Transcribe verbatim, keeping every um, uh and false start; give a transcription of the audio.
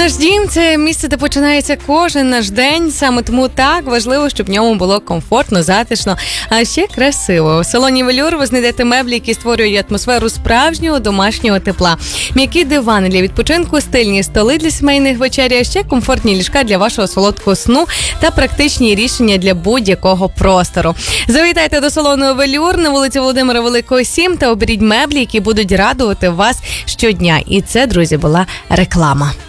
Наш дім – це місце, де починається кожен наш день. Саме тому так важливо, щоб в ньому було комфортно, затишно, а ще красиво. У салоні «Велюр» ви знайдете меблі, які створюють атмосферу справжнього домашнього тепла. М'які дивани для відпочинку, стильні столи для сімейних вечер, а ще комфортні ліжка для вашого солодкого сну та практичні рішення для будь-якого простору. Завітайте до салону «Велюр» на вулиці Володимира Великого, сім та оберіть меблі, які будуть радувати вас щодня. І це, друзі, була реклама.